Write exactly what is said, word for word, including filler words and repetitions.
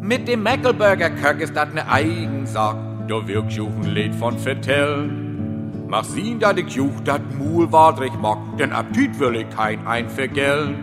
Mit dem Meckelburger Köck ist dat ne Eigensack. Da wirkst auch ein Lied von vertellen. Mach sehen, dat ich juch dat Muhl wadrig mag, denn Appetit will ich kein ein vergällen.